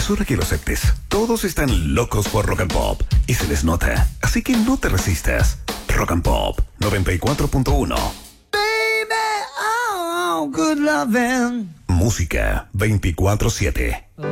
Es hora que lo aceptes. Todos están locos por Rock and Pop y se les nota. Así que no te resistas. Rock and Pop 94.1. Baby, oh, good loving. Música 24/7.